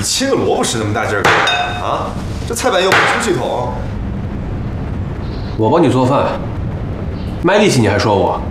你切个萝卜使那么大劲儿干嘛啊？这菜板又不出气筒。 我帮你做饭，卖力气你还说我？